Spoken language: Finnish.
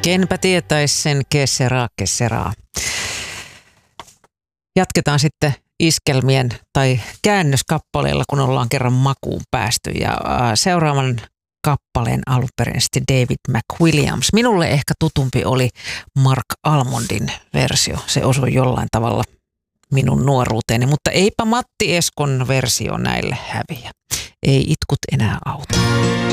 Kenpä tietäisi sen, que sera. Jatketaan sitten iskelmien tai käännöskappaleilla, kun ollaan kerran makuun päästy. Ja seuraavan kappaleen alunperin David McWilliams. Minulle ehkä tutumpi oli Mark Almondin versio. Se osui jollain tavalla minun nuoruuteeni, mutta eipä Matti Eskon versio näille häviä. Ei itkut enää auta.